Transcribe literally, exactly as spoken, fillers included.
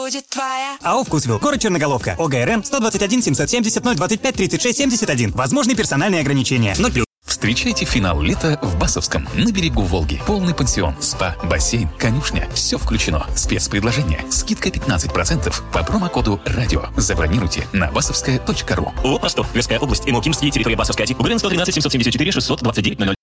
будет твоя. АО «Вкусвилл», город Черноголовка, ОГРН сто двадцать один семьсот семьдесят ноль двадцать пять тридцать шесть семьдесят один. Возможны персональные ограничения. ноль плюс. Встречайте финал лета в Басовском, на берегу Волги. Полный пансион, спа, бассейн, конюшня. Все включено. Спецпредложение. Скидка пятнадцать процентов по промокоду «Радио». Забронируйте на басовская точка ру. ООО «Простор». Тверская область. Эмокимский. Территория Басовская. УГРН сто тринадцать семьсот семьдесят четыре шестьсот двадцать девять ноль ноль.